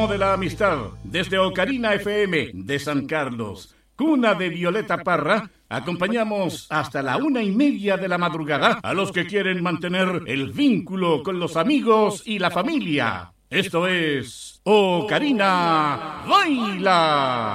ritmo de la amistad, desde Ocarina FM de San Carlos, cuna de Violeta Parra, acompañamos hasta la 1:30 de la madrugada a los que quieren mantener el vínculo con los amigos y la familia. Esto es Ocarina Baila.